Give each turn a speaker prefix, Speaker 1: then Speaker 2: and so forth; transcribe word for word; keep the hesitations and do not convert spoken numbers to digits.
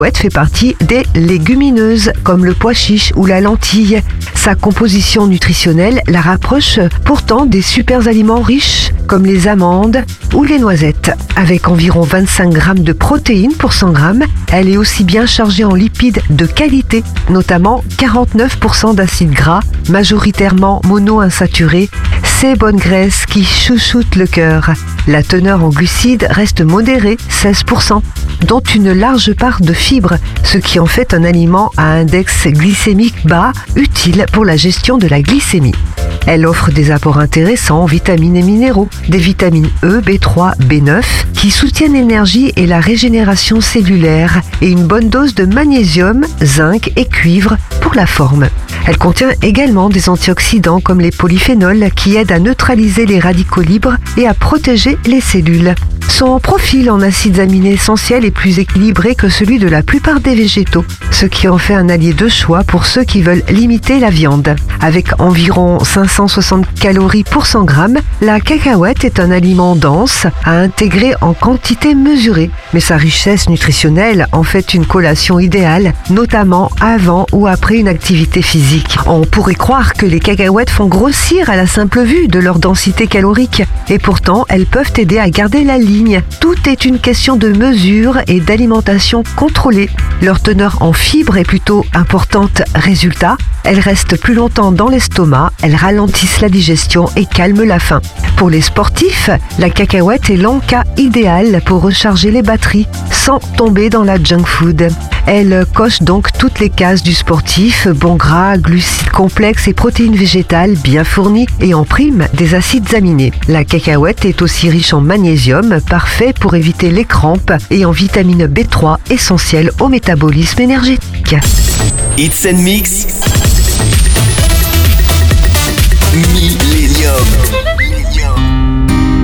Speaker 1: cacahuète fait partie des légumineuses, comme le pois chiche ou la lentille. Sa composition nutritionnelle la rapproche pourtant des super aliments riches, comme les amandes ou les noisettes. Avec environ vingt-cinq grammes de protéines pour cent grammes, elle est aussi bien chargée en lipides de qualité, notamment quarante-neuf pour cent d'acides gras, majoritairement monoinsaturés, ces bonnes graisses qui chouchoutent le cœur. La teneur en glucides reste modérée, seize pour cent, dont une large part de fibres, ce qui en fait un aliment à index glycémique bas, utile pour la gestion de la glycémie. Elle offre des apports intéressants en vitamines et minéraux, des vitamines E, B trois, B neuf, qui soutiennent l'énergie et la régénération cellulaire, et une bonne dose de magnésium, zinc et cuivre pour la forme. Elle contient également des antioxydants comme les polyphénols qui aident à neutraliser les radicaux libres et à protéger les cellules. Son profil en acides aminés essentiels est plus équilibré que celui de la plupart des végétaux, ce qui en fait un allié de choix pour ceux qui veulent limiter la viande. Avec environ cinq cent soixante calories pour cent grammes, la cacahuète est un aliment dense à intégrer en quantité mesurée, mais sa richesse nutritionnelle en fait une collation idéale, notamment avant ou après une activité physique. On pourrait croire que les cacahuètes font grossir à la simple vue de leur densité calorique, et pourtant elles peuvent aider à garder la ligne. Tout est une question de mesure et d'alimentation contrôlée. Leur teneur en fibres est plutôt importante. Résultat, elles restent plus longtemps dans l'estomac, elles ralentissent la digestion et calment la faim. Pour les sportifs, la cacahuète est l'encas idéal pour recharger les batteries sans tomber dans la junk food. Elle coche donc toutes les cases du sportif, bons gras, glucides complexes et protéines végétales bien fournies et en prime des acides aminés. La cacahuète est aussi riche en magnésium, parfait pour éviter les crampes, et en vitamine B trois, essentielle au métabolisme énergétique.
Speaker 2: It's and Mix